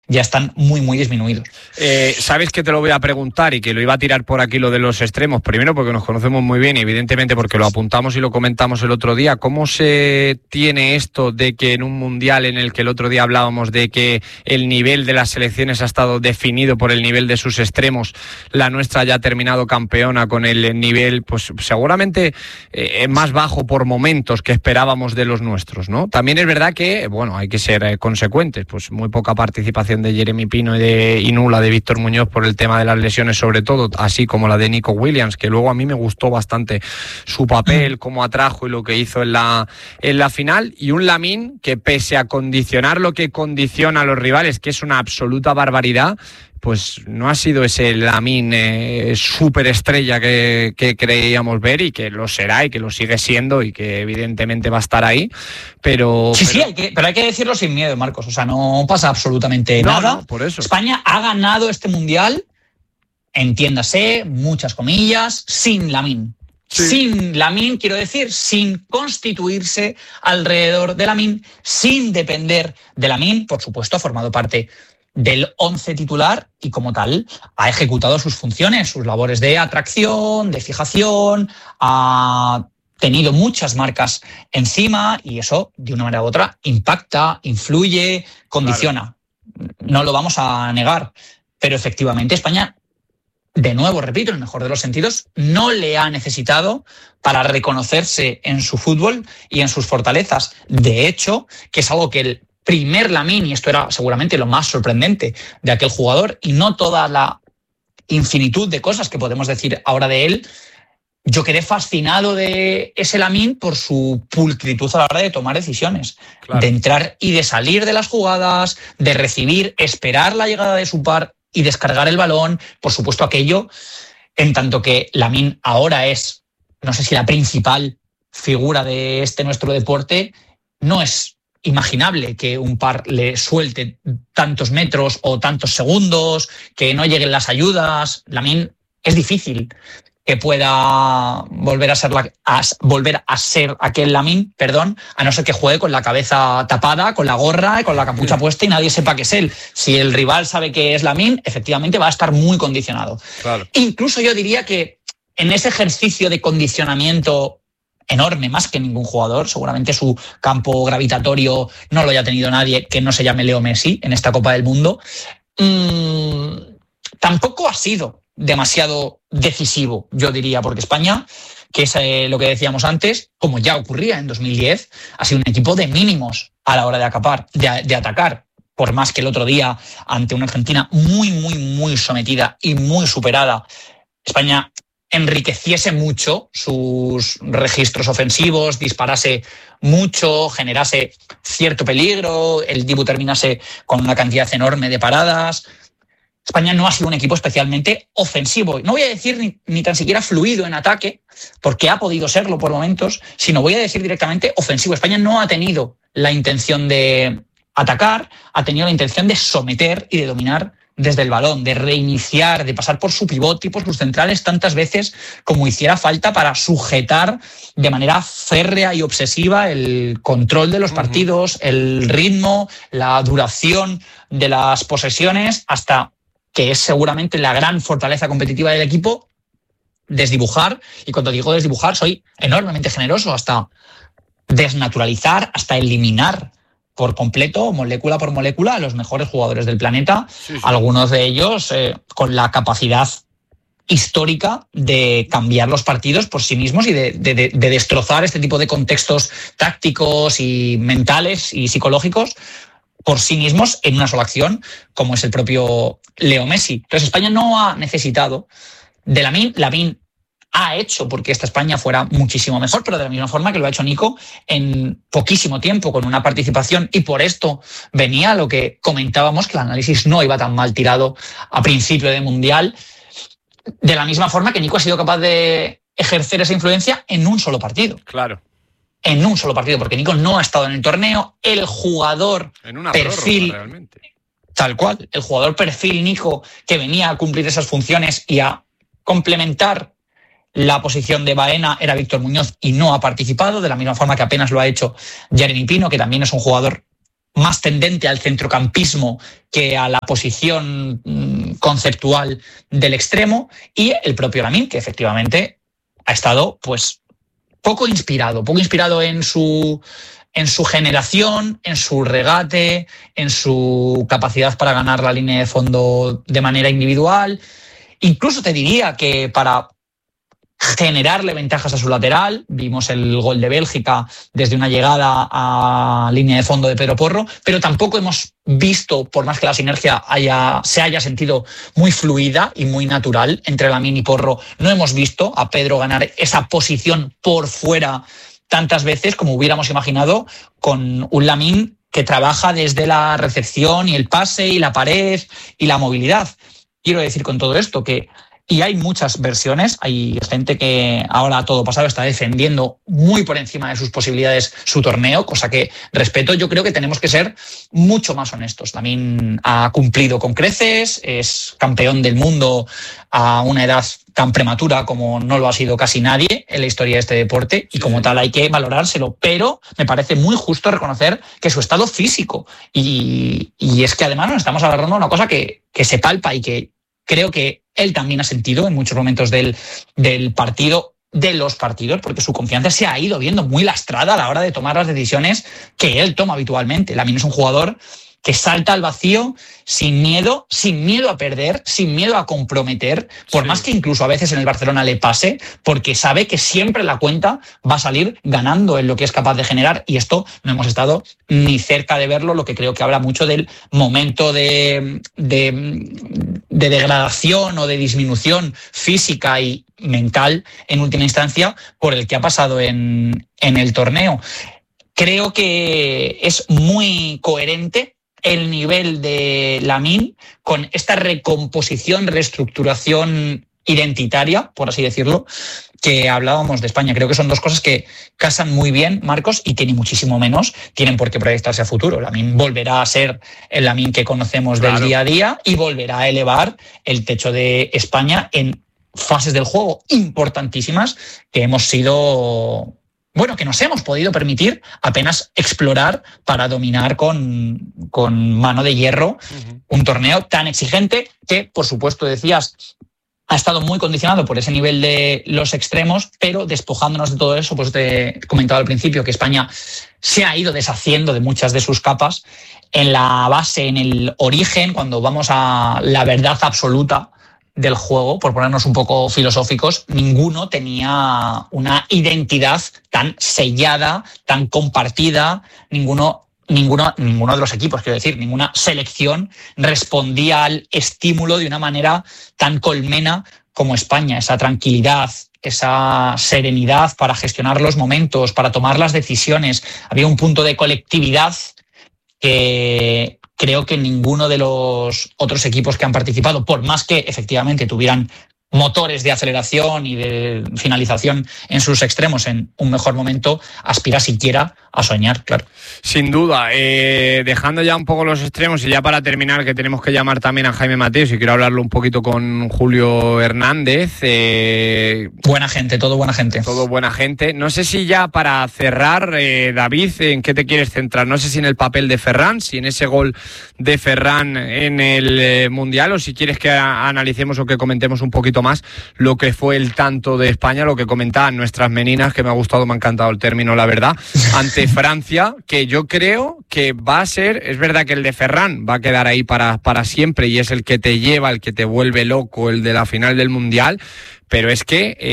ya están muy, muy disminuidos. Sabes que te lo voy a preguntar y que lo iba a tirar por aquí lo de los extremos. Primero porque nos conocemos muy bien y evidentemente porque lo apuntamos y lo comentamos el otro día. ¿Cómo se tiene esto de que en un mundial en el que el otro día hablábamos de que el nivel de las selecciones ha estado definido por el nivel de sus extremos, la nuestra ya ha terminado campeona con el nivel pues seguramente más bajo por momentos que esperábamos de los nuestros, ¿no? También es verdad que, bueno, hay que ser consecuentes, pues muy poca participación de Jeremy Pino y nula de Víctor Muñoz por el tema de las lesiones sobre todo, así como la de Nico Williams, que luego a mí me gustó bastante su papel, cómo atrajo y lo que hizo en la final, y un Lamine que pese a condicionar lo que condiciona a los rivales, que es una absoluta barbaridad, pues no ha sido ese Lamine superestrella que creíamos ver y que lo será y que lo sigue siendo y que evidentemente va a estar ahí, pero... Sí, pero hay que decirlo sin miedo, Marcos, o sea, no pasa absolutamente nada. No, por eso. España ha ganado este mundial, entiéndase, muchas comillas, sin Lamine. Sí. Sin Lamine, quiero decir, sin constituirse alrededor de Lamine, sin depender de Lamine, por supuesto, ha formado parte del 11 titular y como tal ha ejecutado sus funciones, sus labores de atracción, de fijación, ha tenido muchas marcas encima y eso de una manera u otra impacta, influye, condiciona. Claro. No lo vamos a negar, pero efectivamente España, de nuevo, repito, en el mejor de los sentidos, no le ha necesitado para reconocerse en su fútbol y en sus fortalezas. De hecho, que es algo que el primer Lamine, y esto era seguramente lo más sorprendente de aquel jugador, y no toda la infinitud de cosas que podemos decir ahora de él, yo quedé fascinado de ese Lamine por su pulcritud a la hora de tomar decisiones, claro, de entrar y de salir de las jugadas, de recibir, esperar la llegada de su par y descargar el balón. Por supuesto, aquello, en tanto que Lamine ahora es, no sé si la principal figura de este nuestro deporte, no es imaginable que un par le suelte tantos metros o tantos segundos, que no lleguen las ayudas. Lamine es difícil que pueda volver a ser aquel Lamine, a no ser que juegue con la cabeza tapada, con la gorra y con la capucha puesta y nadie sepa que es él. Si el rival sabe que es Lamine, efectivamente va a estar muy condicionado. Claro. Incluso yo diría que en ese ejercicio de condicionamiento enorme, más que ningún jugador, seguramente su campo gravitatorio no lo haya tenido nadie que no se llame Leo Messi en esta Copa del Mundo, tampoco ha sido demasiado decisivo, yo diría, porque España, que es lo que decíamos antes, como ya ocurría en 2010, ha sido un equipo de mínimos a la hora de atacar, por más que el otro día, ante una Argentina muy, muy, muy sometida y muy superada, España enriqueciese mucho sus registros ofensivos, disparase mucho, generase cierto peligro, el Dibu terminase con una cantidad enorme de paradas. España no ha sido un equipo especialmente ofensivo. No voy a decir ni tan siquiera fluido en ataque, porque ha podido serlo por momentos, sino voy a decir directamente ofensivo. España no ha tenido la intención de atacar, ha tenido la intención de someter y de dominar desde el balón, de reiniciar, de pasar por su pivote y por sus centrales tantas veces como hiciera falta para sujetar de manera férrea y obsesiva el control de los partidos, el ritmo, la duración de las posesiones, hasta que es seguramente la gran fortaleza competitiva del equipo, desdibujar, y cuando digo desdibujar soy enormemente generoso, hasta desnaturalizar, hasta eliminar por completo, molécula por molécula, a los mejores jugadores del planeta, sí. Algunos de ellos con la capacidad histórica de cambiar los partidos por sí mismos y de destrozar este tipo de contextos tácticos y mentales y psicológicos por sí mismos en una sola acción, como es el propio Leo Messi. Entonces España no ha necesitado de Lamine. Lamine ha hecho porque esta España fuera muchísimo mejor, pero de la misma forma que lo ha hecho Nico en poquísimo tiempo, con una participación, y por esto venía lo que comentábamos, que el análisis no iba tan mal tirado a principio de Mundial, de la misma forma que Nico ha sido capaz de ejercer esa influencia en un solo partido. Claro. En un solo partido, porque Nico no ha estado en el torneo, el jugador en una perfil, prórroga, realmente. Tal cual, el jugador perfil Nico, que venía a cumplir esas funciones y a complementar la posición de Baena, era Víctor Muñoz y no ha participado, de la misma forma que apenas lo ha hecho Jeremy Pino, que también es un jugador más tendente al centrocampismo que a la posición conceptual del extremo, y el propio Lamine, que efectivamente ha estado pues poco inspirado en su generación, en su regate, en su capacidad para ganar la línea de fondo de manera individual. Incluso te diría que para generarle ventajas a su lateral, vimos el gol de Bélgica desde una llegada a línea de fondo de Pedro Porro, pero tampoco hemos visto, por más que la sinergia se haya sentido muy fluida y muy natural entre Lamine y Porro, no hemos visto a Pedro ganar esa posición por fuera tantas veces como hubiéramos imaginado, con un Lamine que trabaja desde la recepción y el pase y la pared y la movilidad. Quiero decir con todo esto que y hay muchas versiones, hay gente que ahora a todo pasado está defendiendo muy por encima de sus posibilidades su torneo, cosa que respeto. Yo creo que tenemos que ser mucho más honestos. También ha cumplido con creces, es campeón del mundo a una edad tan prematura como no lo ha sido casi nadie en la historia de este deporte, y como tal hay que valorárselo, pero me parece muy justo reconocer que su estado físico, y es que además nos estamos agarrando a una cosa que se palpa y que creo que él también ha sentido en muchos momentos del partido, de los partidos, porque su confianza se ha ido viendo muy lastrada a la hora de tomar las decisiones que él toma habitualmente. Lamine es un jugador que salta al vacío sin miedo a perder, sin miedo a comprometer, por más que incluso a veces en el Barcelona le pase, porque sabe que siempre la cuenta va a salir ganando en lo que es capaz de generar, y esto no hemos estado ni cerca de verlo, lo que creo que habla mucho del momento de degradación o de disminución física y mental, en última instancia, por el que ha pasado en el torneo. Creo que es muy coherente el nivel de Lamine con esta recomposición, reestructuración identitaria, por así decirlo, que hablábamos de España. Creo que son dos cosas que casan muy bien, Marcos, y que ni muchísimo menos tienen por qué proyectarse a futuro. Lamine volverá a ser el Lamine que conocemos del día a día y volverá a elevar el techo de España en fases del juego importantísimas que hemos sido... Bueno, que nos hemos podido permitir apenas explorar para dominar con mano de hierro un torneo tan exigente que, por supuesto, decías, ha estado muy condicionado por ese nivel de los extremos, pero despojándonos de todo eso, pues te he comentado al principio que España se ha ido deshaciendo de muchas de sus capas en la base, en el origen, cuando vamos a la verdad absoluta del juego, por ponernos un poco filosóficos, ninguno tenía una identidad tan sellada, tan compartida, ninguno de los equipos, quiero decir, ninguna selección respondía al estímulo de una manera tan colmena como España. Esa tranquilidad, esa serenidad para gestionar los momentos, para tomar las decisiones. Había un punto de colectividad que creo que ninguno de los otros equipos que han participado, por más que efectivamente tuvieran motores de aceleración y de finalización en sus extremos en un mejor momento, aspira siquiera a soñar, claro. Sin duda, dejando ya un poco los extremos y ya para terminar, que tenemos que llamar también a Jaime Mateos y quiero hablarlo un poquito con Julio Hernández. Buena gente, todo buena gente. Todo buena gente. No sé si ya para cerrar, David, ¿en qué te quieres centrar? No sé si en el papel de Ferran, si en ese gol de Ferran en el Mundial, o si quieres que analicemos o que comentemos un poquito más lo que fue el tanto de España, lo que comentaban nuestras meninas, que me ha gustado, me ha encantado el término, la verdad, ante Francia, que yo creo que va a ser, es verdad que el de Ferran va a quedar ahí para siempre y es el que te lleva, el que te vuelve loco, el de la final del Mundial, pero es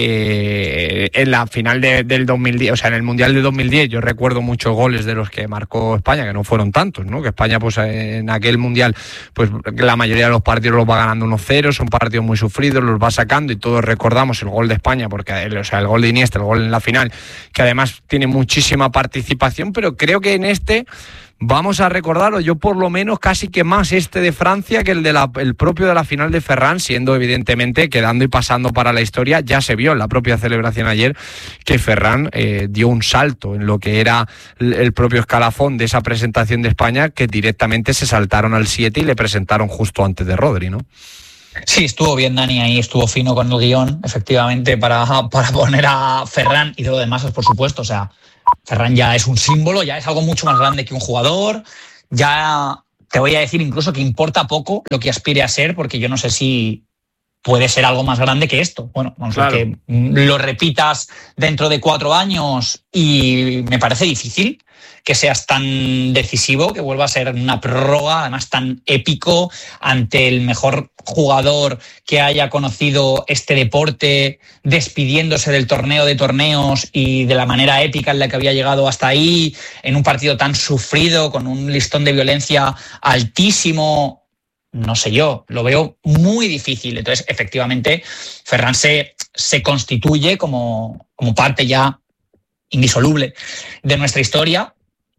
que en la final del 2010, o sea, en el Mundial de 2010, yo recuerdo muchos goles de los que marcó España, que no fueron tantos, ¿no? Que España, pues en aquel Mundial, pues la mayoría de los partidos los va ganando 1-0, son partidos muy sufridos, los va sacando y todos recordamos el gol de España, porque, o sea, el gol de Iniesta, el gol en la final, que además tiene muchísima participación, pero creo que en este vamos a recordarlo, yo por lo menos casi que más este de Francia que el propio de la final de Ferran, siendo evidentemente quedando y pasando para la historia. Ya se vio en la propia celebración ayer que Ferran dio un salto en lo que era el propio escalafón de esa presentación de España, que directamente se saltaron al 7 y le presentaron justo antes de Rodri, ¿no? Sí, estuvo bien Dani ahí, estuvo fino con el guión, efectivamente, para poner a Ferran y de lo demás, por supuesto, o sea, Ferran ya es un símbolo, ya es algo mucho más grande que un jugador, ya te voy a decir incluso que importa poco lo que aspire a ser, porque yo no sé si puede ser algo más grande que esto. Bueno, vamos a ver, que lo repitas dentro de 4 años y me parece difícil que seas tan decisivo, que vuelva a ser una prórroga, además tan épico, ante el mejor jugador que haya conocido este deporte, despidiéndose del torneo de torneos y de la manera épica en la que había llegado hasta ahí, en un partido tan sufrido, con un listón de violencia altísimo. No sé, yo lo veo muy difícil. Entonces, efectivamente, Ferran se constituye como parte ya indisoluble de nuestra historia,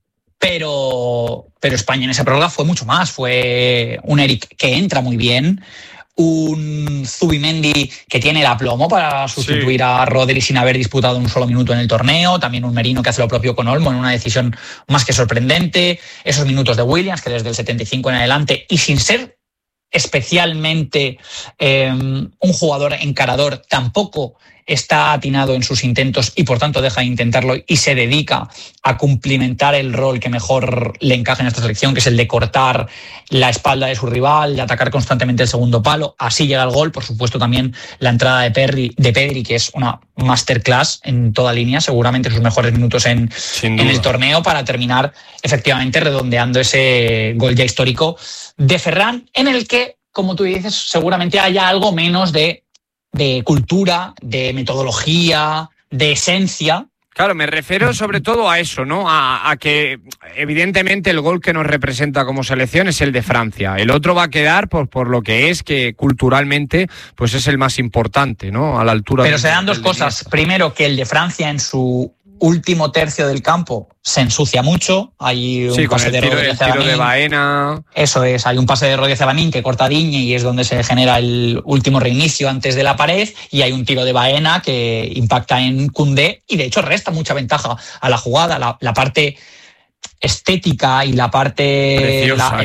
pero España en esa prórroga fue mucho más. Fue un Eric que entra muy bien, un Zubimendi que tiene el aplomo para sustituir a Rodri sin haber disputado un solo minuto en el torneo, también un Merino que hace lo propio con Olmo en una decisión más que sorprendente, esos minutos de Williams que desde el 75 en adelante, y sin ser especialmente un jugador encarador, tampoco está atinado en sus intentos y por tanto deja de intentarlo y se dedica a cumplimentar el rol que mejor le encaja en esta selección, que es el de cortar la espalda de su rival, de atacar constantemente el segundo palo. Así llega el gol. Por supuesto, también la entrada de Pedri, que es una masterclass en toda línea, seguramente sus mejores minutos en el torneo, para terminar efectivamente redondeando ese gol ya histórico de Ferran, en el que, como tú dices, seguramente haya algo menos de cultura, de metodología, de esencia. Claro, me refiero sobre todo a eso, ¿no? A que evidentemente el gol que nos representa como selección es el de Francia. El otro va a quedar por lo que es, que culturalmente pues es el más importante, ¿no? A la altura. Pero se dan dos cosas. Primero, que el de Francia en su último tercio del campo se ensucia mucho. Hay un pase de Rodri tiro de Baena. Eso es, hay un pase de Rodri Ceballos que corta a Digne y es donde se genera el último reinicio antes de la pared, y hay un tiro de Baena que impacta en Koundé y de hecho resta mucha ventaja a la jugada. La parte estética y la parte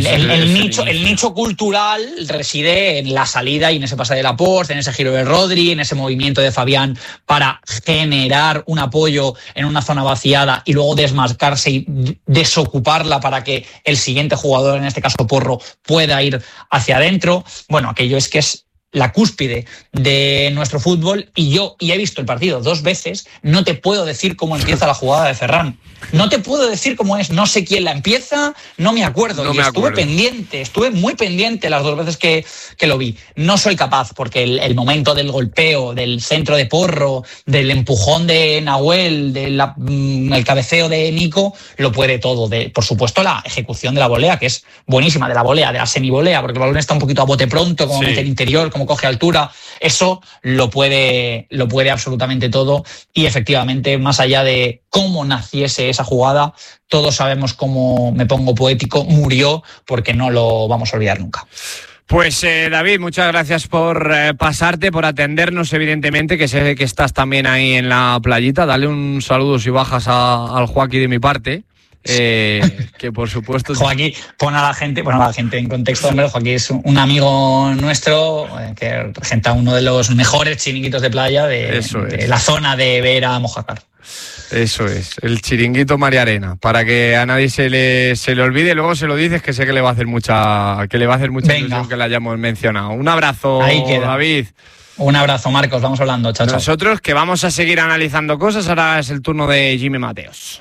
el nicho cultural reside en la salida y en ese pase de Laporte, en ese giro de Rodri, en ese movimiento de Fabián para generar un apoyo en una zona vaciada y luego desmarcarse y desocuparla para que el siguiente jugador, en este caso Porro, pueda ir hacia adentro. Bueno, aquello es que es la cúspide de nuestro fútbol, y he visto el partido 2 veces, no te puedo decir cómo empieza la jugada de Ferran. No te puedo decir cómo es, no sé quién la empieza, no me acuerdo. Estuve muy pendiente las 2 veces que lo vi. No soy capaz, porque el momento del golpeo, del centro de Porro, del empujón de Nahuel, el cabeceo de Nico, lo puede todo. Por supuesto, la ejecución de la volea, que es buenísima, de la semivolea, porque el balón está un poquito a bote pronto, como mete el interior, como coge altura. Eso lo puede absolutamente todo, y efectivamente, más allá de cómo naciese esa jugada, todos sabemos cómo, me pongo poético, murió, porque no lo vamos a olvidar nunca. Pues David, muchas gracias por pasarte, por atendernos, evidentemente, que sé que estás también ahí en la playita. Dale un saludo si bajas al Joaquín de mi parte. Que por supuesto Joaquín, pon a la gente en contexto. Hombre, Joaquín es un amigo nuestro que representa uno de los mejores chiringuitos de playa de la zona de Vera Mojácar. Eso es, el chiringuito María Arena, para que a nadie se le olvide. Luego se lo dices, que sé que le va a hacer mucha ilusión que le hayamos mencionado. Un abrazo, David. Un abrazo, Marcos, vamos hablando. Chao, chao. Nosotros que vamos a seguir analizando cosas. Ahora es el turno de Jimmy Mateos.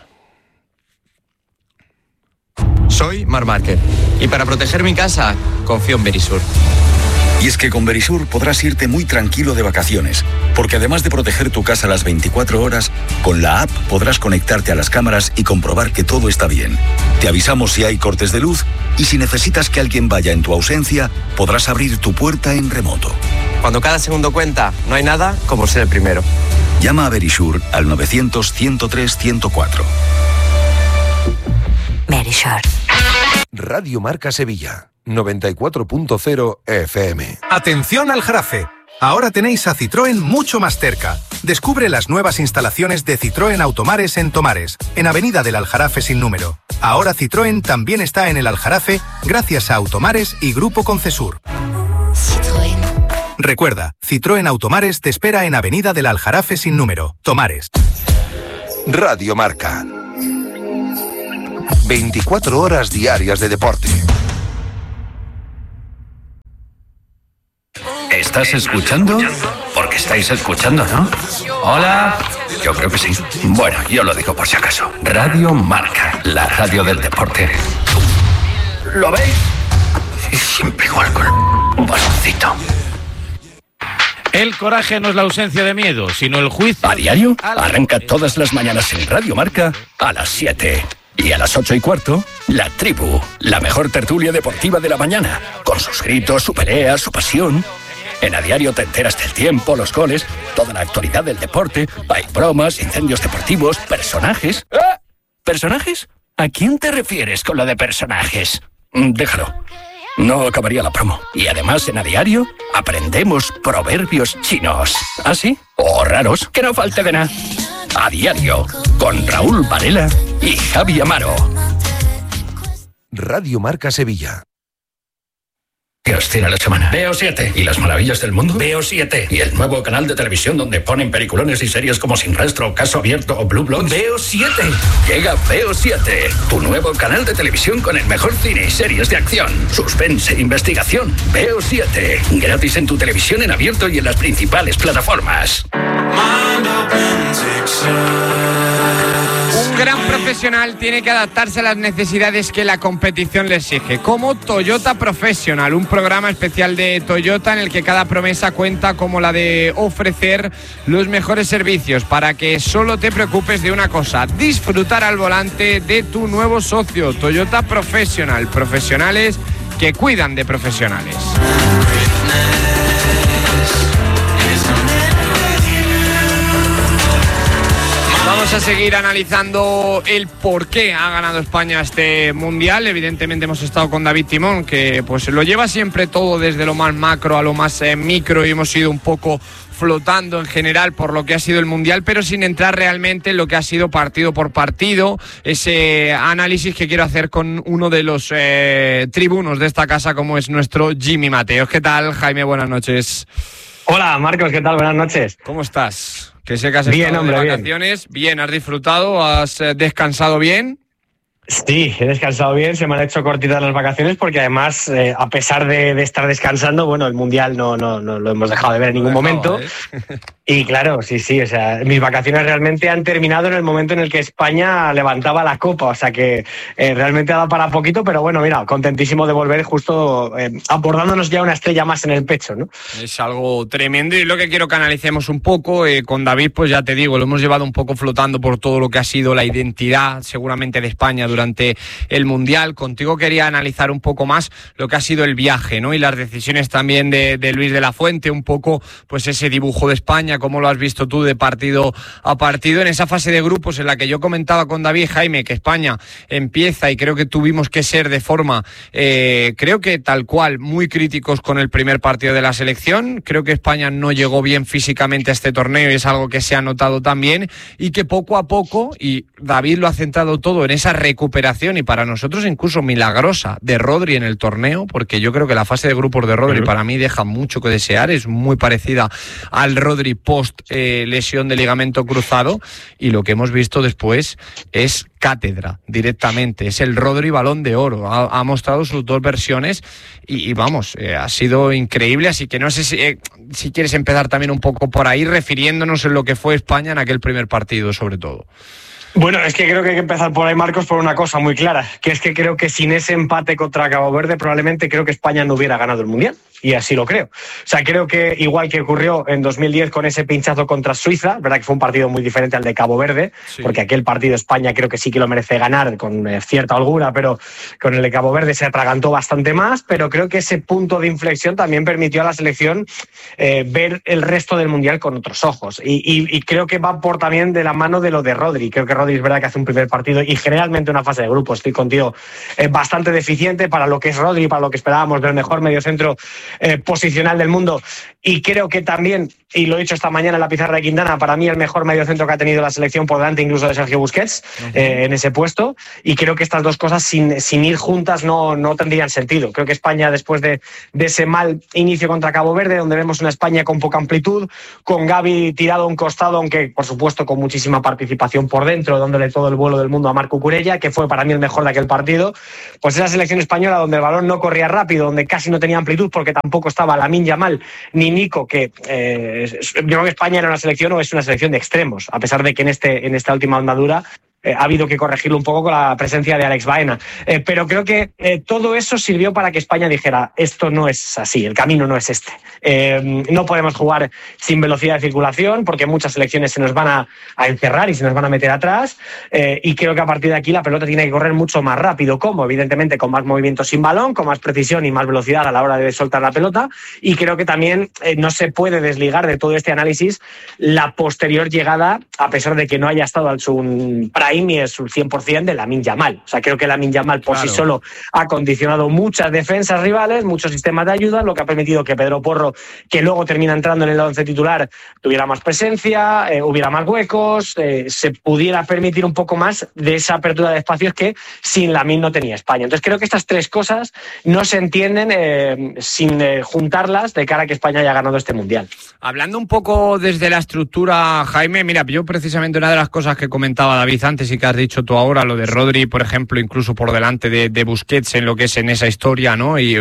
Soy Marc Márquez y para proteger mi casa confío en Verisur. Y es que con Verisur podrás irte muy tranquilo de vacaciones, porque además de proteger tu casa las 24 horas, con la app podrás conectarte a las cámaras y comprobar que todo está bien. Te avisamos si hay cortes de luz, y si necesitas que alguien vaya en tu ausencia, podrás abrir tu puerta en remoto. Cuando cada segundo cuenta, no hay nada como ser el primero. Llama a Verisur al 900-103-104. Verisur. Radio Marca Sevilla, 94.0 FM. Atención al Jarafe. Ahora tenéis a Citroën mucho más cerca. Descubre las nuevas instalaciones de Citroën Automares en Tomares, en Avenida del Aljarafe sin número. Ahora Citroën también está en el Aljarafe gracias a Automares y Grupo Concesur. Citroën. Recuerda, Citroën Automares te espera en Avenida del Aljarafe sin número, Tomares. Radio Marca. 24 horas diarias de deporte. ¿Estás escuchando? Porque estáis escuchando, ¿no? Hola. Yo creo que sí. Bueno, yo lo digo por si acaso. Radio Marca, la radio del deporte. ¿Lo veis? Siempre igual con un baloncito. El coraje no es la ausencia de miedo, sino el juicio. A diario, arranca todas las mañanas en Radio Marca a las 7. Y a las 8:15, La Tribu, la mejor tertulia deportiva de la mañana, con sus gritos, su pelea, su pasión. En A Diario te enteras del tiempo, los goles, toda la actualidad del deporte. Hay bromas, incendios deportivos, personajes. ¿Ah? ¿Personajes? ¿A quién te refieres con lo de personajes? Déjalo. No acabaría la promo. Y además en A Diario aprendemos proverbios chinos. ¿Ah, sí? O raros, que no falte de nada. A Diario, con Raúl Varela y Javi Amaro. Radio Marca Sevilla. ¿Qué os tiene la semana? Veo 7. ¿Y las maravillas del mundo? Veo 7. ¿Y el nuevo canal de televisión donde ponen peliculones y series como Sin Rastro, Caso Abierto o Blue Bloods? Veo 7. Llega Veo 7, tu nuevo canal de televisión con el mejor cine y series de acción, suspense e investigación. Veo 7. Gratis en tu televisión en abierto y en las principales plataformas. Un gran profesional tiene que adaptarse a las necesidades que la competición le exige, como Toyota Professional, un programa especial de Toyota en el que cada promesa cuenta como la de ofrecer los mejores servicios para que solo te preocupes de una cosa: disfrutar al volante de tu nuevo socio. Toyota Professional, profesionales que cuidan de profesionales. Vamos a seguir analizando el por qué ha ganado España este Mundial. Evidentemente hemos estado con David Timón, que pues lo lleva siempre todo desde lo más macro a lo más micro, y hemos ido un poco flotando en general por lo que ha sido el Mundial, pero sin entrar realmente en lo que ha sido partido por partido. Ese análisis que quiero hacer con uno de los tribunos de esta casa, como es nuestro Jimmy Mateos. ¿Qué tal, Jaime? Buenas noches. Hola, Marcos, ¿qué tal? Buenas noches. ¿Cómo estás? Que sé que has estado de vacaciones. Bien, ¿has disfrutado? ¿Has descansado bien? Sí, he descansado bien, se me han hecho cortitas las vacaciones porque además, a pesar de estar descansando, bueno, el Mundial no lo hemos dejado de ver en ningún momento. Y claro, sí, o sea, mis vacaciones realmente han terminado en el momento en el que España levantaba la copa, o sea que realmente ha dado para poquito, pero bueno, mira, contentísimo de volver justo abordándonos ya una estrella más en el pecho, ¿no? Es algo tremendo y lo que quiero que analicemos un poco con David, pues ya te digo, lo hemos llevado un poco flotando por todo lo que ha sido la identidad seguramente de España durante el Mundial. Contigo quería analizar un poco más lo que ha sido el viaje, ¿no? Y las decisiones también de Luis de la Fuente, un poco pues ese dibujo de España, cómo lo has visto tú de partido a partido en esa fase de grupos en la que yo comentaba con David, Jaime, que España empieza, y creo que tuvimos que ser de forma, creo que tal cual, muy críticos con el primer partido de la selección. Creo que España no llegó bien físicamente a este torneo y es algo que se ha notado también, y que poco a poco, y David lo ha centrado todo en esa recuperación, y para nosotros incluso milagrosa, de Rodri en el torneo, porque yo creo que la fase de grupos de Rodri para mí deja mucho que desear, es muy parecida al Rodri post lesión de ligamento cruzado, y lo que hemos visto después es cátedra directamente, es el Rodri Balón de Oro, ha mostrado sus dos versiones y vamos, ha sido increíble, así que no sé si quieres empezar también un poco por ahí, refiriéndonos en lo que fue España en aquel primer partido sobre todo. Bueno, es que creo que hay que empezar por ahí, Marcos, por una cosa muy clara, que es que creo que sin ese empate contra Cabo Verde probablemente creo que España no hubiera ganado el Mundial, y así lo creo. O sea, creo que igual que ocurrió en 2010 con ese pinchazo contra Suiza, verdad que fue un partido muy diferente al de Cabo Verde, sí, porque aquel partido España creo que sí que lo merece ganar con cierta holgura, pero con el de Cabo Verde se atragantó bastante más, pero creo que ese punto de inflexión también permitió a la selección ver el resto del Mundial con otros ojos, y creo que va por también de la mano de lo de Rodri. Creo que Rodri es verdad que hace un primer partido y generalmente una fase de grupo, estoy contigo, bastante deficiente para lo que es Rodri, para lo que esperábamos del mejor mediocentro posicional del mundo. Y creo que también, y lo he dicho esta mañana en la pizarra de Quintana, para mí el mejor mediocentro que ha tenido la selección, por delante incluso de Sergio Busquets, en ese puesto. Y creo que estas dos cosas sin ir juntas no tendrían sentido. Creo que España, después de ese mal inicio contra Cabo Verde, donde vemos una España con poca amplitud, con Gavi tirado a un costado, aunque por supuesto con muchísima participación por dentro, dándole todo el vuelo del mundo a Marco Cucurella, que fue para mí el mejor de aquel partido, pues esa selección española donde el balón no corría rápido, donde casi no tenía amplitud porque tampoco estaba Lamine Yamal ni Nico, que yo creo que España era una selección o es una selección de extremos, a pesar de que en esta última andadura ha habido que corregirlo un poco con la presencia de Alex Baena. Pero creo que todo eso sirvió para que España dijera, esto no es así, el camino no es este. No podemos jugar sin velocidad de circulación porque muchas selecciones se nos van a encerrar y se nos van a meter atrás. Y creo que a partir de aquí la pelota tiene que correr mucho más rápido. ¿Cómo? Evidentemente con más movimiento sin balón, con más precisión y más velocidad a la hora de soltar la pelota. Y creo que también no se puede desligar de todo este análisis la posterior llegada, a pesar de que no haya estado al su prime y es un 100% de Lamine Yamal. O sea, creo que Lamine Yamal por sí solo ha condicionado muchas defensas rivales, muchos sistemas de ayuda, lo que ha permitido que Pedro Porro, que luego termina entrando en el 11 titular, tuviera más presencia, hubiera más huecos, se pudiera permitir un poco más de esa apertura de espacios que sin Lamine no tenía España. Entonces creo que estas tres cosas no se entienden sin juntarlas de cara a que España haya ganado este Mundial. Hablando un poco desde la estructura, Jaime, mira, yo precisamente una de las cosas que comentaba David antes y que has dicho tú ahora, lo de Rodri, por ejemplo, incluso por delante de Busquets en lo que es en esa historia, ¿no? Y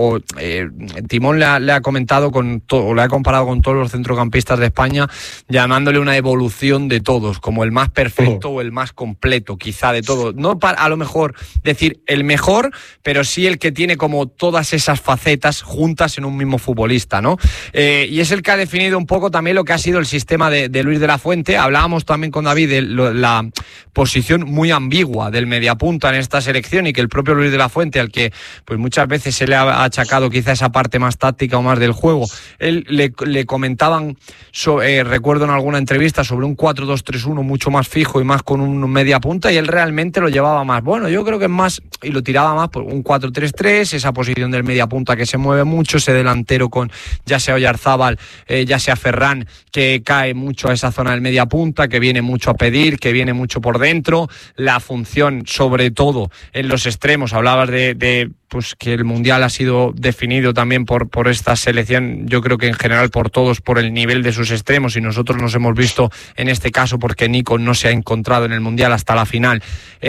Timón le ha comentado o le ha comparado con todos los centrocampistas de España, llamándole una evolución de todos, como el más perfecto o el más completo, quizá de todos. No para, a lo mejor, decir el mejor, pero sí el que tiene como todas esas facetas juntas en un mismo futbolista, ¿no? Y es el que ha definido un poco también lo que ha sido el sistema de Luis de la Fuente. Hablábamos también con David de la posición muy ambigua del mediapunta en esta selección y que el propio Luis de la Fuente, al que pues muchas veces se le ha achacado quizá esa parte más táctica o más del juego, él le comentaban, recuerdo en alguna entrevista, sobre un 4-2-3-1 mucho más fijo y más con un mediapunta, y él realmente lo llevaba más, bueno, yo creo que es más, y lo tiraba más por un 4-3-3, esa posición del mediapunta que se mueve mucho, ese delantero con ya sea Oyarzábal, ya sea Ferran, que cae mucho a esa zona del mediapunta, que viene mucho a pedir, que viene mucho por dentro, la función sobre todo en los extremos. Hablabas de pues que el Mundial ha sido definido también por esta selección, yo creo que en general por todos, por el nivel de sus extremos, y nosotros nos hemos visto en este caso porque Nico no se ha encontrado en el Mundial hasta la final,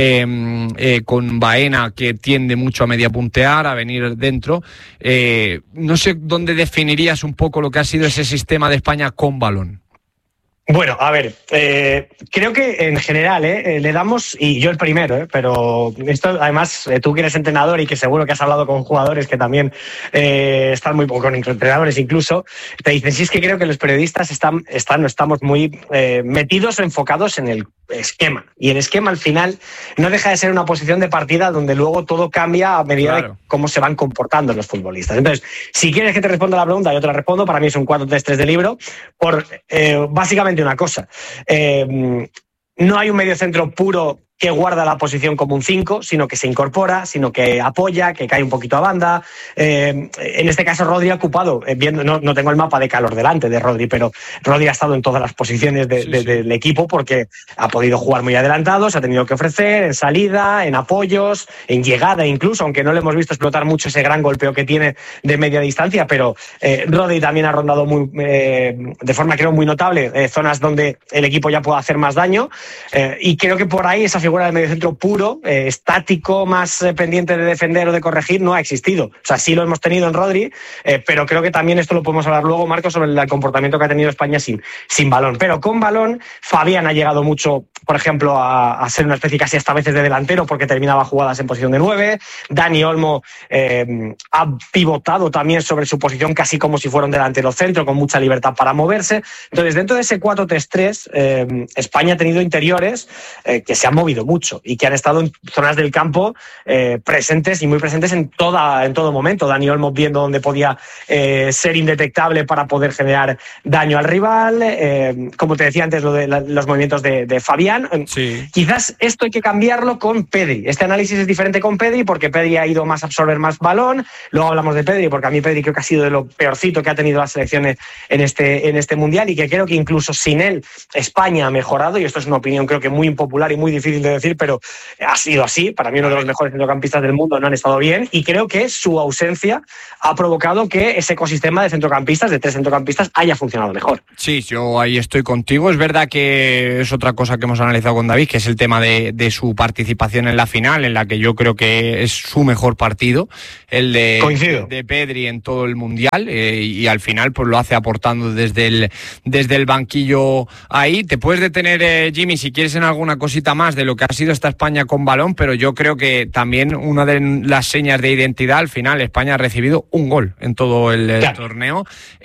con Baena, que tiende mucho a mediapuntear, a venir dentro. No sé dónde definirías un poco lo que ha sido ese sistema de España con balón. Bueno, a ver, creo que en general le damos, y yo el primero, pero esto además tú que eres entrenador y que seguro que has hablado con jugadores que también están muy poco, con entrenadores incluso, te dicen, sí, es que creo que los periodistas estamos muy metidos o enfocados en el esquema, y el esquema al final no deja de ser una posición de partida donde luego todo cambia a medida de cómo se van comportando los futbolistas. Entonces, si quieres que te responda la pregunta, yo te la respondo. Para mí es un 4-3-3 de libro por básicamente una cosa, no hay un mediocentro puro que guarda la posición como un 5, sino que se incorpora, sino que apoya, que cae un poquito a banda. En este caso Rodri ha ocupado, no tengo el mapa de calor delante de Rodri, pero Rodri ha estado en todas las posiciones del equipo porque ha podido jugar muy adelantado, se ha tenido que ofrecer en salida, en apoyos, en llegada incluso, aunque no le hemos visto explotar mucho ese gran golpeo que tiene de media distancia, pero Rodri también ha rondado de forma creo muy notable zonas donde el equipo ya puede hacer más daño, y creo que por ahí esa figura del mediocentro puro, estático, más pendiente de defender o de corregir, no ha existido. O sea, sí lo hemos tenido en Rodri, pero creo que también esto lo podemos hablar luego, Marco, sobre el comportamiento que ha tenido España sin balón. Pero con balón, Fabián ha llegado mucho, por ejemplo, a ser una especie casi hasta a veces de delantero porque terminaba jugadas en posición de 9. Dani Olmo ha pivotado también sobre su posición casi como si fuera un delantero centro, con mucha libertad para moverse. Entonces, dentro de ese 4-3-3, España ha tenido interiores que se han movido movido mucho y que han estado en zonas del campo presentes y muy presentes en todo momento. Dani Olmo viendo dónde podía ser indetectable para poder generar daño al rival, como te decía antes, lo de los movimientos de Fabián. Sí. Quizás esto hay que cambiarlo con Pedri. Este análisis es diferente con Pedri porque Pedri ha ido más a absorber más balón. Luego hablamos de Pedri porque a mí Pedri creo que ha sido de lo peorcito que ha tenido las selecciones en este Mundial y que creo que incluso sin él España ha mejorado, y esto es una opinión creo que muy impopular y muy difícil de decir, pero ha sido así. Para mí uno de los mejores centrocampistas del mundo, no han estado bien, y creo que su ausencia ha provocado que ese ecosistema de centrocampistas, de 3 centrocampistas, haya funcionado mejor. Sí, yo ahí estoy contigo. Es verdad que es otra cosa que hemos analizado con David, que es el tema de su participación en la final, en la que yo creo que es su mejor partido, el de Pedri en todo el Mundial, y al final pues lo hace aportando desde el banquillo ahí. Te puedes detener, Jimmy, si quieres, en alguna cosita más de lo que ha sido esta España con balón, pero yo creo que también una de las señas de identidad, al final España ha recibido un gol en todo el torneo.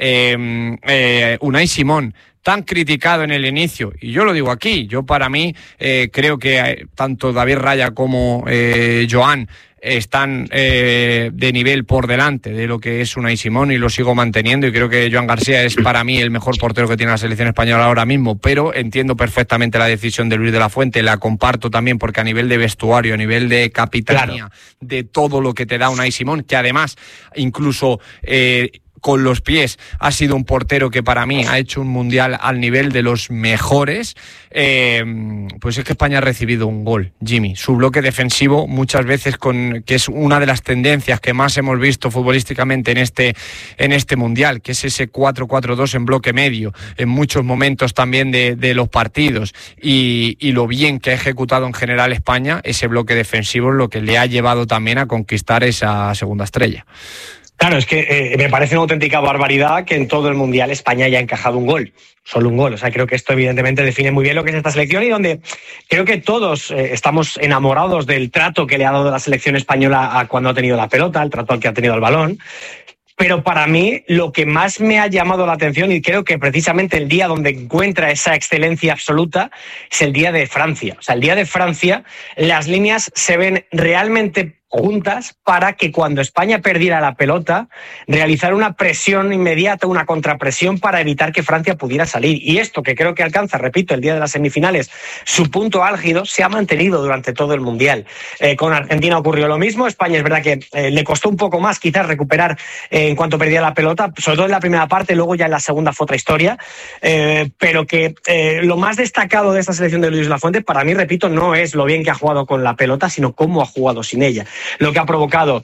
Unai Simón, tan criticado en el inicio, y yo lo digo aquí, yo para mí creo que tanto David Raya como Joan están de nivel por delante de lo que es Unai Simón, y lo sigo manteniendo, y creo que Joan García es para mí el mejor portero que tiene la selección española ahora mismo, pero entiendo perfectamente la decisión de Luis de la Fuente, la comparto también porque a nivel de vestuario, a nivel de capitanía, de todo lo que te da Unai Simón, que además incluso con los pies ha sido un portero que para mí ha hecho un Mundial al nivel de los mejores, pues es que España ha recibido un gol, Jimmy. Su bloque defensivo muchas veces, que es una de las tendencias que más hemos visto futbolísticamente en este Mundial, que es ese 4-4-2 en bloque medio, en muchos momentos también de los partidos, y lo bien que ha ejecutado en general España, ese bloque defensivo es lo que le ha llevado también a conquistar esa segunda estrella. Claro, es que me parece una auténtica barbaridad que en todo el Mundial España haya encajado un gol, solo un gol. O sea, creo que esto evidentemente define muy bien lo que es esta selección, y donde creo que todos estamos enamorados del trato que le ha dado la selección española a cuando ha tenido la pelota, el trato al que ha tenido el balón. Pero para mí lo que más me ha llamado la atención, y creo que precisamente el día donde encuentra esa excelencia absoluta, es el día de Francia. O sea, el día de Francia las líneas se ven realmente juntas para que cuando España perdiera la pelota, realizar una presión inmediata, una contrapresión para evitar que Francia pudiera salir. Y esto, que creo que alcanza, repito, el día de las semifinales, su punto álgido, se ha mantenido durante todo el Mundial. Con Argentina ocurrió lo mismo. España es verdad que le costó un poco más quizás recuperar en cuanto perdía la pelota, sobre todo en la primera parte, luego ya en la segunda fue otra historia, pero que lo más destacado de esta selección de Luis de la Fuente, para mí, repito, no es lo bien que ha jugado con la pelota, sino cómo ha jugado sin ella. Lo que ha provocado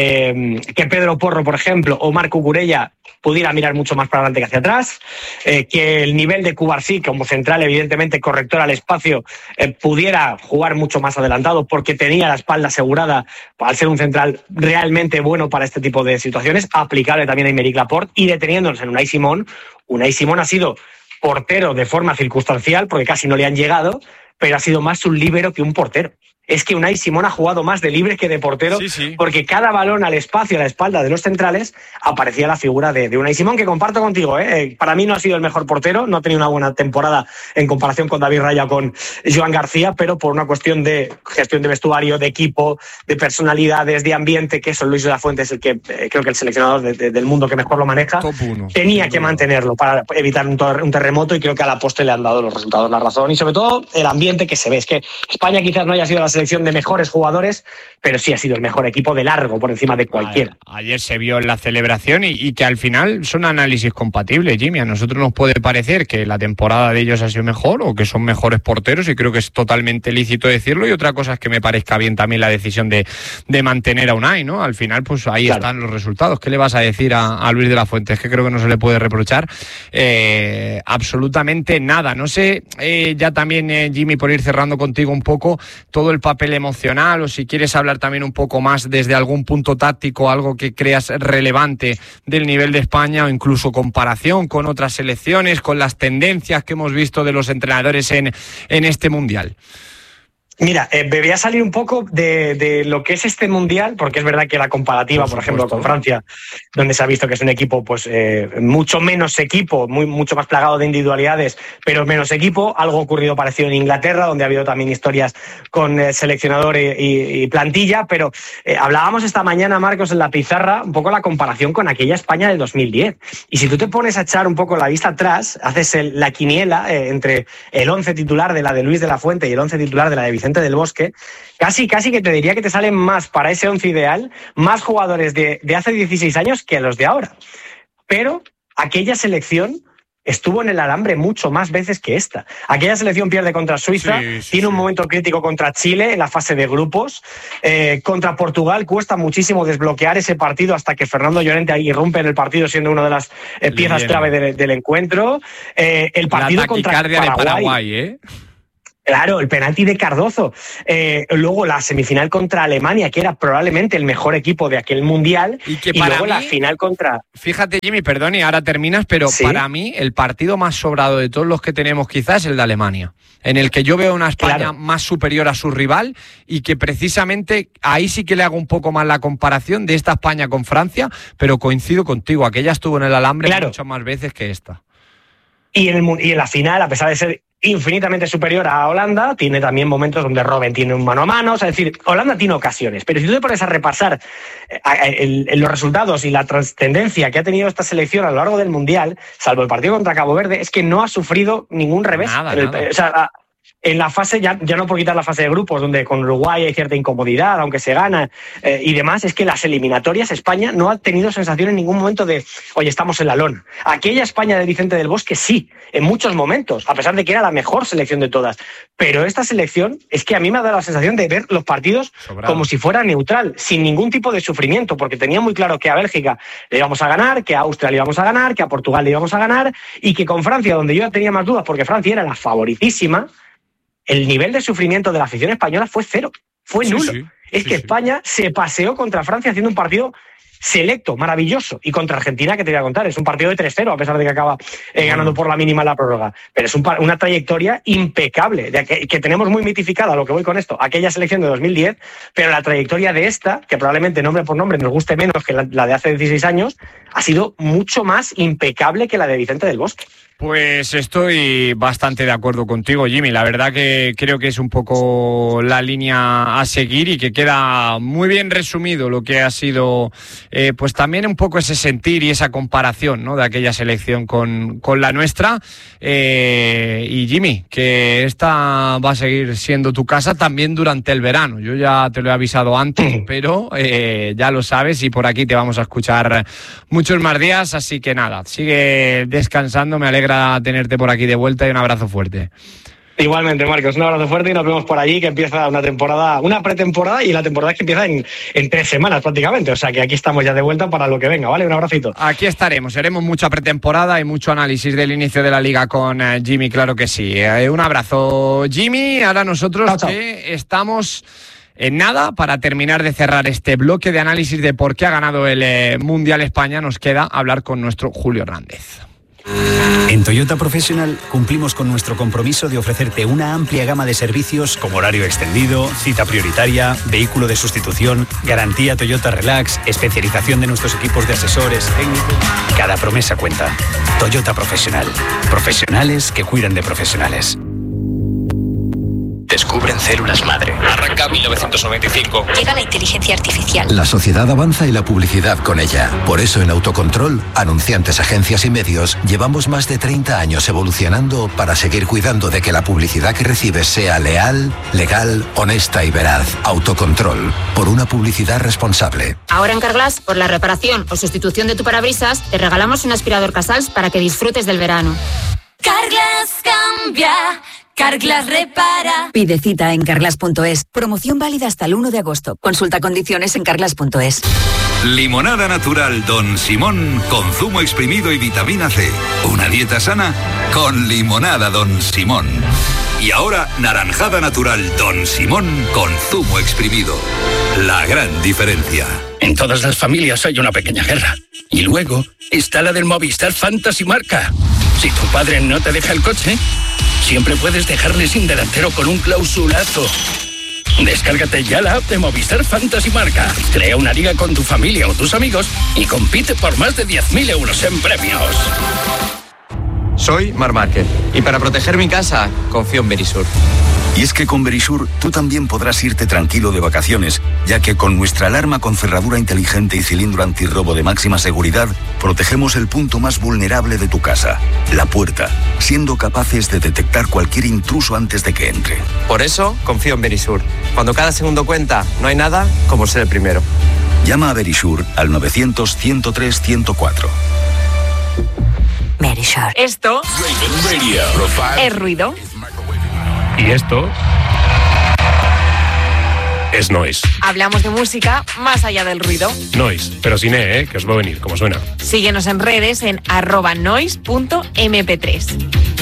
que Pedro Porro, por ejemplo, o Marc Cucurella pudiera mirar mucho más para adelante que hacia atrás, que el nivel de Cubarsí como central, evidentemente corrector al espacio, pudiera jugar mucho más adelantado porque tenía la espalda asegurada al ser un central realmente bueno para este tipo de situaciones, aplicable también a Aymeric Laporte, y deteniéndonos en Unai Simón. Unai Simón ha sido portero de forma circunstancial porque casi no le han llegado, pero ha sido más un líbero que un portero. Es que Unai Simón ha jugado más de libre que de portero, porque cada balón al espacio, a la espalda de los centrales, aparecía la figura de Unai Simón, que comparto contigo. Para mí no ha sido el mejor portero, no ha tenido una buena temporada en comparación con David Raya o con Joan García, pero por una cuestión de gestión de vestuario, de equipo, de personalidades, de ambiente, que eso Luis de la Fuente es el que creo que el seleccionador del mundo que mejor lo maneja, tenía que mantenerlo para evitar un terremoto, y creo que a la postre le han dado los resultados la razón, y sobre todo el ambiente que se ve. Es que España quizás no haya sido la selección de mejores jugadores, pero sí ha sido el mejor equipo de largo por encima de cualquiera. Ayer se vio en la celebración y que al final son análisis compatibles, Jimmy. A nosotros nos puede parecer que la temporada de ellos ha sido mejor o que son mejores porteros, y creo que es totalmente lícito decirlo, y otra cosa es que me parezca bien también la decisión de mantener a Unai, ¿no? Al final pues ahí están los resultados. ¿Qué le vas a decir a Luis de la Fuente? Es que creo que no se le puede reprochar absolutamente nada. No sé, ya también, Jimmy, por ir cerrando contigo un poco todo el papel emocional, o si quieres hablar también un poco más desde algún punto táctico, algo que creas relevante del nivel de España, o incluso comparación con otras selecciones, con las tendencias que hemos visto de los entrenadores en este Mundial. Mira, voy a salir un poco de lo que es este Mundial, porque es verdad que la comparativa, por ejemplo, con Francia, donde se ha visto que es un equipo pues mucho menos equipo, mucho más plagado de individualidades, pero menos equipo. Algo ocurrido parecido en Inglaterra, donde ha habido también historias con seleccionador y plantilla, pero hablábamos esta mañana, Marcos, en la pizarra, un poco la comparación con aquella España del 2010. Y si tú te pones a echar un poco la vista atrás, haces la quiniela entre el 11 titular de la de Luis de la Fuente y el 11 titular de la de Vicente del Bosque, casi que te diría que te salen más para ese 11 ideal, más jugadores de hace 16 años que los de ahora. Pero aquella selección estuvo en el alambre mucho más veces que esta. Aquella selección pierde contra Suiza, tiene un momento crítico contra Chile en la fase de grupos, contra Portugal cuesta muchísimo desbloquear ese partido hasta que Fernando Llorente ahí irrumpe en el partido siendo una de las piezas clave del encuentro. El partido contra Paraguay, Claro, el penalti de Cardozo. Luego la semifinal contra Alemania, que era probablemente el mejor equipo de aquel Mundial. Y luego la final contra... Fíjate, Jimmy, perdón, y ahora terminas, pero para mí el partido más sobrado de todos los que tenemos quizás es el de Alemania, en el que yo veo una España más superior a su rival y que precisamente ahí sí que le hago un poco más la comparación de esta España con Francia, pero coincido contigo, aquella estuvo en el alambre muchas más veces que esta. Y en la final, a pesar de ser infinitamente superior a Holanda, tiene también momentos donde Robben tiene un mano a mano, es decir, Holanda tiene ocasiones, pero si tú te pones a repasar los resultados y la trascendencia que ha tenido esta selección a lo largo del Mundial, salvo el partido contra Cabo Verde, es que no ha sufrido ningún revés. Nada. O sea, en la fase, ya no por quitar la fase de grupos, donde con Uruguay hay cierta incomodidad, aunque se gana y demás, es que las eliminatorias España no ha tenido sensación en ningún momento de, oye, estamos en la lona. Aquella España de Vicente del Bosque sí, en muchos momentos, a pesar de que era la mejor selección de todas. Pero esta selección es que a mí me ha dado la sensación de ver los partidos como si fuera neutral, sin ningún tipo de sufrimiento, porque tenía muy claro que a Bélgica le íbamos a ganar, que a Austria le íbamos a ganar, que a Portugal le íbamos a ganar, y que con Francia, donde yo ya tenía más dudas, porque Francia era la favoritísima, el nivel de sufrimiento de la afición española fue cero, fue nulo. España se paseó contra Francia haciendo un partido selecto, maravilloso, y contra Argentina, que te voy a contar, es un partido de 3-0, a pesar de que acaba ganando por la mínima la prórroga, pero es una trayectoria impecable, que tenemos muy mitificada, lo que voy con esto, aquella selección de 2010, pero la trayectoria de esta, que probablemente nombre por nombre nos guste menos que la de hace 16 años, ha sido mucho más impecable que la de Vicente del Bosque. Pues estoy bastante de acuerdo contigo, Jimmy. La verdad que creo que es un poco la línea a seguir y que queda muy bien resumido lo que ha sido pues también un poco ese sentir y esa comparación, ¿no?, de aquella selección con la nuestra. Y Jimmy, que esta va a seguir siendo tu casa también durante el verano. Yo ya te lo he avisado antes, pero ya lo sabes y por aquí te vamos a escuchar muchos más días. Así que nada, sigue descansando, me alegra tenerte por aquí de vuelta y un abrazo fuerte. Igualmente, Marcos, un abrazo fuerte y nos vemos por allí, que empieza una pretemporada, y la temporada que empieza en 3 semanas prácticamente, o sea que aquí estamos ya de vuelta para lo que venga, ¿vale? Un abracito. Aquí estaremos, haremos mucha pretemporada y mucho análisis del inicio de la Liga con Jimmy, claro que sí. Un abrazo, Jimmy. Ahora nosotros chao. Que estamos en nada para terminar de cerrar este bloque de análisis de por qué ha ganado el Mundial España, nos queda hablar con nuestro Julio Hernández. En Toyota Professional cumplimos con nuestro compromiso de ofrecerte una amplia gama de servicios como horario extendido, cita prioritaria, vehículo de sustitución, garantía Toyota Relax, especialización de nuestros equipos de asesores técnicos. Cada promesa cuenta. Toyota Professional. Profesionales que cuidan de profesionales. Descubren células madre. Arranca 1995. Llega la inteligencia artificial. La sociedad avanza y la publicidad con ella. Por eso en Autocontrol, anunciantes, agencias y medios, llevamos más de 30 años evolucionando para seguir cuidando de que la publicidad que recibes sea leal, legal, honesta y veraz. Autocontrol, por una publicidad responsable. Ahora en Carglass, por la reparación o sustitución de tu parabrisas, te regalamos un aspirador Casals para que disfrutes del verano. Carglass cambia. Carglass repara. Pide cita en carglass.es. Promoción válida hasta el 1 de agosto. Consulta condiciones en carglass.es. Limonada natural Don Simón con zumo exprimido y vitamina C. Una dieta sana con limonada Don Simón. Y ahora naranjada natural Don Simón con zumo exprimido. La gran diferencia. En todas las familias hay una pequeña guerra. Y luego está la del Movistar Fantasy Marca. Si tu padre no te deja el coche, siempre puedes dejarle sin delantero con un clausulazo. Descárgate ya la app de Movistar Fantasy Marca. Crea una liga con tu familia o tus amigos y compite por más de 10.000 euros en premios. Soy Marc Márquez y para proteger mi casa confío en Verisur. Y es que con Verisur tú también podrás irte tranquilo de vacaciones, ya que con nuestra alarma con cerradura inteligente y cilindro antirrobo de máxima seguridad, protegemos el punto más vulnerable de tu casa, la puerta, siendo capaces de detectar cualquier intruso antes de que entre. Por eso confío en Verisur. Cuando cada segundo cuenta, no hay nada como ser el primero. Llama a Verisur al 900-103-104. Verisur. Esto es ruido. Y esto es noise. Hablamos de música más allá del ruido. Noise, pero sin que os va a venir, como suena. Síguenos en redes en @noise.mp3.